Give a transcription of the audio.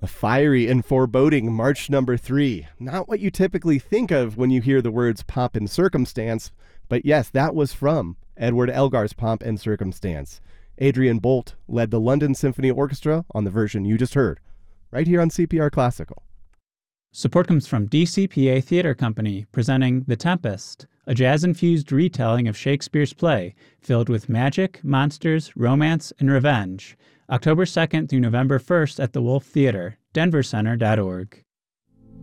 A fiery and foreboding March number 3. Not what you typically think of when you hear the words pomp and circumstance, but yes, that was from Edward Elgar's Pomp and Circumstance. Adrian Bolt led the London Symphony Orchestra on the version you just heard, right here on CPR Classical. Support comes from DCPA Theatre Company, presenting The Tempest, a jazz-infused retelling of Shakespeare's play filled with magic, monsters, romance, and revenge. October 2nd through November 1st at the Wolf Theatre, denvercenter.org.